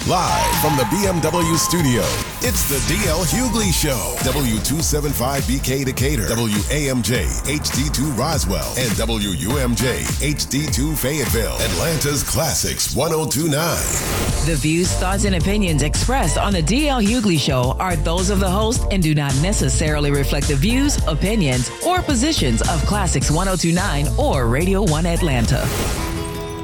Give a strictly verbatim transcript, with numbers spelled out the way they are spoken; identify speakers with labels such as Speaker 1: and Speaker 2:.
Speaker 1: Live from the B M W studio, it's the D L Hughley Show. W two seventy-five B K Decatur, W A M J H D two Roswell, and W U M J H D two Fayetteville. Atlanta's Classics one oh two point nine.
Speaker 2: The views, thoughts, and opinions expressed on the D L Hughley Show are those of the host and do not necessarily reflect the views, opinions, or positions of Classics one oh two point nine or Radio one Atlanta.